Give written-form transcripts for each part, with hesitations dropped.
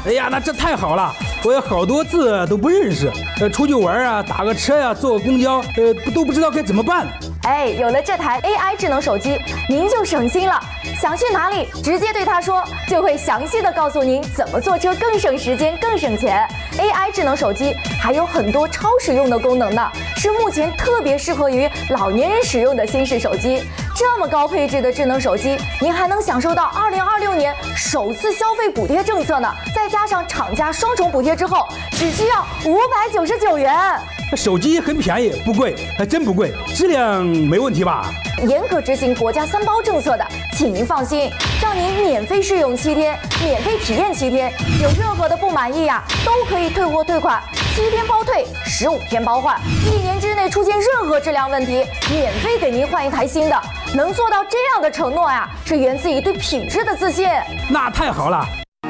哎呀，那这太好了，我有好多字都不认识，出去玩啊，打个车呀，坐个公交，都不知道该怎么办。 哎，有了这台 AI 智能手机，您就省心了。想去哪里，直接对它说，就会详细的告诉您怎么坐车更省时间、更省钱。AI 智能手机还有很多超实用的功能呢，是目前特别适合于老年人使用的新式手机。这么高配置的智能手机，您还能享受到2026年首次消费补贴政策呢，再加上厂家双重补贴之后，只需要599元。 手机很便宜，不贵，还真不贵，质量没问题吧？ 严格执行国家3包政策的，请您放心，让您免费试用7天，免费体验7天，有任何的不满意呀，都可以退货退款，7天包退，15天包换，1年之内出现任何质量问题，免费给您换一台新的。能做到这样的承诺呀，是源自于对品质的自信。 那太好了。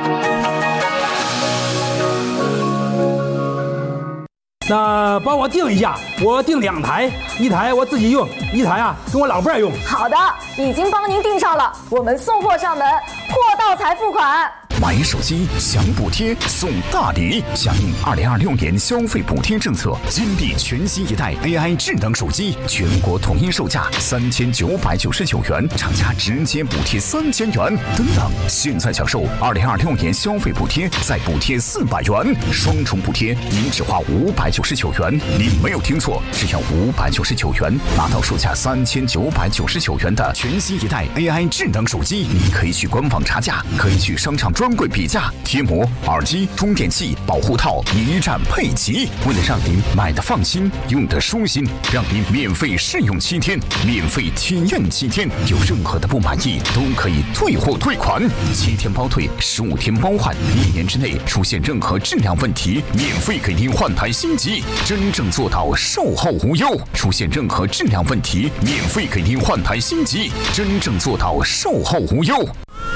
那帮我订一下，我订2台，一台我自己用，一台啊跟我老伴儿用。 好的，已经帮您订上了，我们送货上门，货到才付款。 买手机享补贴送大礼，响应2026年消费补贴政策，金立全新一代 AI 智能手机，全国统一售价3999元，厂家直接补贴3000元，等等。现在享受2026年消费补贴，再补贴400元，双重补贴，您只花599元。您没有听错，只要599元，拿到售价3999元的全新一代 AI 智能手机。你可以去官网查价，可以去商场专柜比价，贴膜、耳机、充电器、保护套一站配齐。为了让您买的放心，用的舒心，让您免费试用7天，免费体验7天，有任何的不满意都可以退货退款，7天包退，15天包换，1年之内出现任何质量问题，免费给您换台新机，真正做到售后无忧。出现任何质量问题，免费给您换台新机，真正做到售后无忧。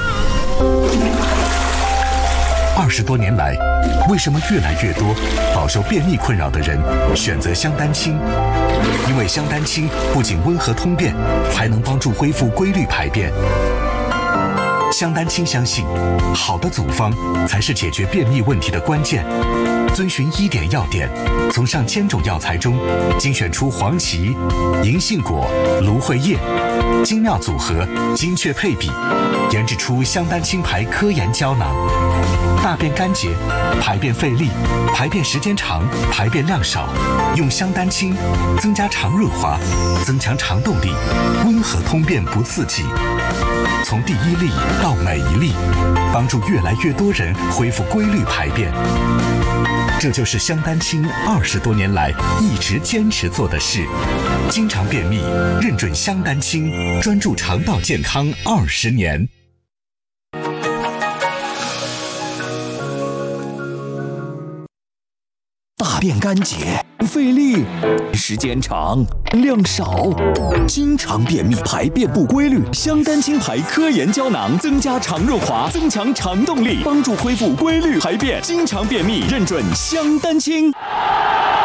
20多年来，为什么越来越多饱受便秘困扰的人选择香丹清？因为香丹清不仅温和通便，还能帮助恢复规律排便。香丹清相信，好的组方才是解决便秘问题的关键。遵循1点要点，从上千种药材中精选出黄芪、银杏果、芦荟叶，精妙组合，精确配比，研制出香丹清牌科研胶囊。大便干结、排便费力、排便时间长、排便量少，用香丹清增加肠润滑，增强肠动力，温和通便不刺激。从第1粒到每1粒，帮助越来越多人恢复规律排便。这就是香丹清20多年来一直坚持做的事。经常便秘，认准香丹清，专注肠道健康20年。 大便干结、费力、时间长、量少，经常便秘、排便不规律，香丹清牌科研胶囊增加肠润滑，增强肠动力，帮助恢复规律排便。经常便秘，认准香丹清。